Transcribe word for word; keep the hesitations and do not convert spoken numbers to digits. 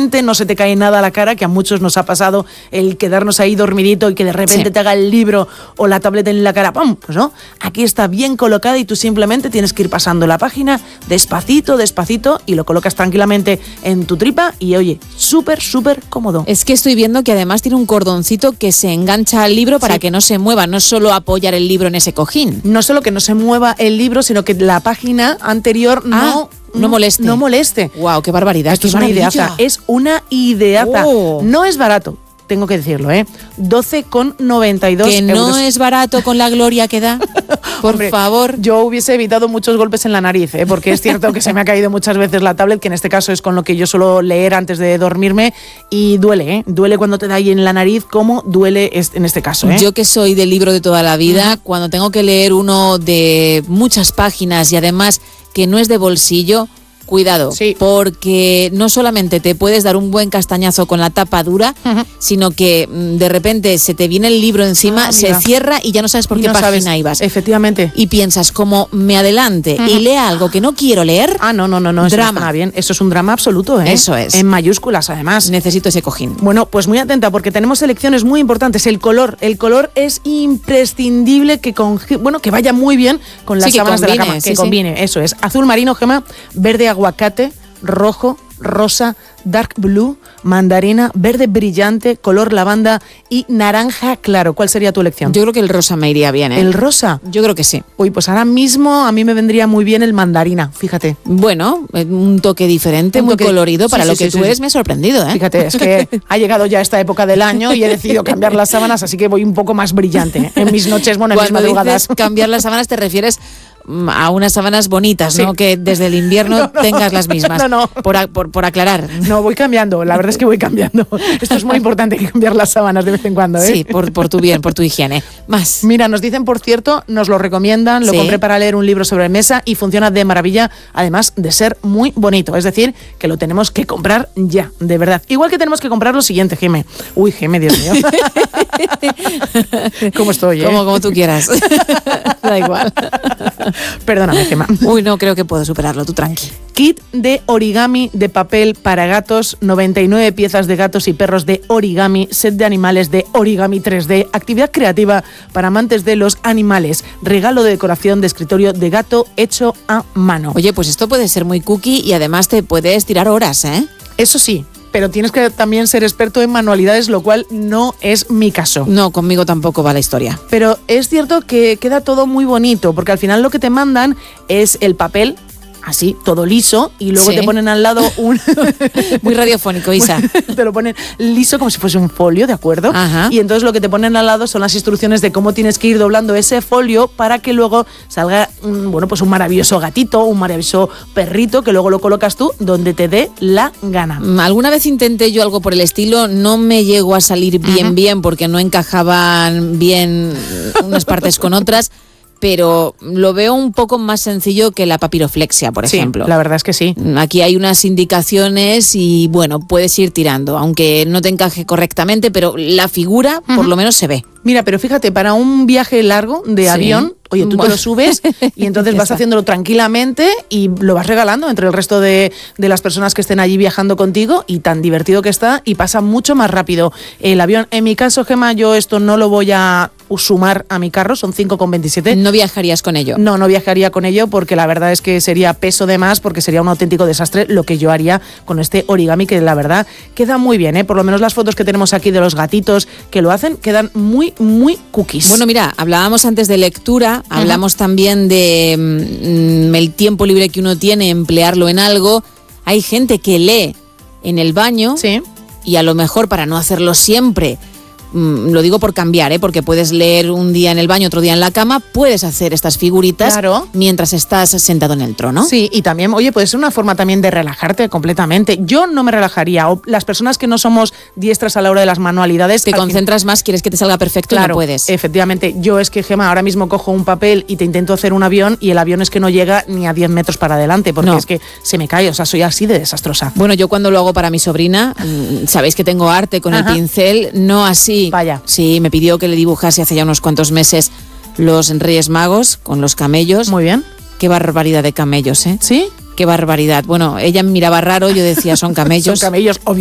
repente no se te cae nada a la cara, que a muchos nos ha pasado el quedarnos ahí dormidito y que de repente sí. te haga el libro o la tableta en la cara, ¡pum! Pues no, aquí está bien colocada y tú simplemente tienes que ir pasando la página despacito, despacito y lo colocas tranquilamente en tu tripa y oye, súper, súper cómodo. Es que estoy viendo que además tiene un cordoncito que se engancha al libro para sí. que no se mueva, no solo apoyar el libro en ese cojín. No solo que no se mueva el libro, sino que la página anterior ah, no... No moleste. No moleste. Wow, qué barbaridad. Esto qué es una maravilla. ideaza. Es una ideaza. Oh. No es barato, tengo que decirlo, ¿eh? doce con noventa y dos Que no euros. es barato con la gloria que da. Por Hombre, favor. Yo hubiese evitado muchos golpes en la nariz, ¿eh? Porque es cierto que se me ha caído muchas veces la tablet, que en este caso es con lo que yo suelo leer antes de dormirme, y duele, ¿eh? Duele cuando te da ahí en la nariz, como duele en este caso, ¿eh? Yo que soy del libro de toda la vida, mm. cuando tengo que leer uno de muchas páginas y además que no es de bolsillo, cuidado, sí. porque no solamente te puedes dar un buen castañazo con la tapa dura, uh-huh. sino que de repente se te viene el libro encima, ah, se cierra y ya no sabes por y qué no página sabes. ibas. Efectivamente. Y piensas, como me adelante uh-huh. y lea algo que no quiero leer. Ah, no, no, no, no. Drama. Eso está bien. Eso es un drama absoluto, ¿eh? Eso es. En mayúsculas, además. Necesito ese cojín. Bueno, pues muy atenta, porque tenemos selecciones muy importantes. El color. El color es imprescindible que con, bueno, que vaya muy bien con las sí, sábanas combine, de la cama. Sí, que sí. combine, eso es. Azul marino, Gema, verde aguacate, rojo, rosa, dark blue, mandarina, verde brillante, color lavanda y naranja claro. ¿Cuál sería tu elección? Yo creo que el rosa me iría bien, ¿eh? ¿El rosa? Yo creo que sí. Uy, pues ahora mismo a mí me vendría muy bien el mandarina, fíjate. Bueno, un toque diferente, un muy toque colorido. Para sí, lo sí, que sí, tú sí, eres sí. me ha sorprendido, ¿eh? Fíjate, es que ha llegado ya esta época del año y he decidido cambiar las sábanas, así que voy un poco más brillante en mis noches, bueno, en mis madrugadas. Cuando dices cambiar las sábanas te refieres a unas sábanas bonitas, sí. ¿no? Que desde el invierno no, no, tengas las mismas. No, no. Por, a, por, por aclarar. No, voy cambiando. La verdad es que voy cambiando. Esto es muy importante, que cambiar las sábanas de vez en cuando, ¿eh? Sí, por, por tu bien, por tu higiene. Más. Mira, nos dicen, por cierto, nos lo recomiendan, lo sí. compré para leer un libro sobre mesa y funciona de maravilla, además de ser muy bonito. Es decir, que lo tenemos que comprar ya, de verdad. Igual que tenemos que comprar lo siguiente, Geme. Uy, Geme, Dios mío. ¿Cómo estoy, eh? Como, como tú quieras. Da igual. Perdóname, Gema. Uy, no, creo que puedo superarlo, tú tranqui. Kit de origami de papel para gatos, noventa y nueve piezas de gatos y perros de origami, set de animales de origami tres D, actividad creativa para amantes de los animales, regalo de decoración de escritorio de gato hecho a mano. Oye, pues esto puede ser muy cookie y además te puedes tirar horas, ¿eh? Eso sí, pero tienes que también ser experto en manualidades, lo cual no es mi caso. No, conmigo tampoco va la historia. Pero es cierto que queda todo muy bonito, porque al final lo que te mandan es el papel, así, todo liso, y luego sí. te ponen al lado un... Muy radiofónico, Isa. Te lo ponen liso como si fuese un folio, ¿de acuerdo? Ajá. Y entonces lo que te ponen al lado son las instrucciones de cómo tienes que ir doblando ese folio para que luego salga, bueno, pues un maravilloso gatito, un maravilloso perrito, que luego lo colocas tú donde te dé la gana. Alguna vez intenté yo algo por el estilo, no me llegó a salir bien, uh-huh. bien, porque no encajaban bien unas partes con otras. Pero lo veo un poco más sencillo que la papiroflexia, por sí, ejemplo. La verdad es que sí. Aquí hay unas indicaciones y, bueno, puedes ir tirando, aunque no te encaje correctamente, pero la figura uh-huh. por lo menos se ve. Mira, pero fíjate, para un viaje largo de sí. avión, oye, tú te lo subes y entonces vas haciéndolo tranquilamente y lo vas regalando entre el resto de, de las personas que estén allí viajando contigo, y tan divertido que está y pasa mucho más rápido el avión. En mi caso, Gema, yo esto no lo voy a sumar a mi carro, son cinco con veintisiete. ¿No viajarías con ello? No, no viajaría con ello porque la verdad es que sería peso de más, porque sería un auténtico desastre lo que yo haría con este origami, que la verdad queda muy bien, ¿eh? Por lo menos las fotos que tenemos aquí de los gatitos que lo hacen quedan muy, muy cookies. Bueno, mira, hablábamos antes de lectura, uh-huh. hablamos también de mm, el tiempo libre que uno tiene, emplearlo en algo. Hay gente que lee en el baño sí. y a lo mejor, para no hacerlo siempre, lo digo por cambiar, ¿eh? Porque puedes leer un día en el baño, otro día en la cama, puedes hacer estas figuritas claro. mientras estás sentado en el trono. Sí, y también, oye, puede ser una forma también de relajarte completamente. Yo no me relajaría, o las personas que no somos diestras a la hora de las manualidades... Te concentras fin... más, quieres que te salga perfecto claro, y no puedes. Efectivamente, yo es que, Gema, ahora mismo cojo un papel y te intento hacer un avión y el avión es que no llega ni a diez metros para adelante, porque no. es que se me cae, o sea, soy así de desastrosa. Bueno, yo cuando lo hago para mi sobrina, sabéis que tengo arte con Ajá. el pincel, no así. Vaya. Sí, me pidió que le dibujase hace ya unos cuantos meses los Reyes Magos con los camellos. Muy bien. Qué barbaridad de camellos, ¿eh? ¿Sí? Qué barbaridad. Bueno, ella me miraba raro, yo decía, son camellos. Son camellos, obviamente.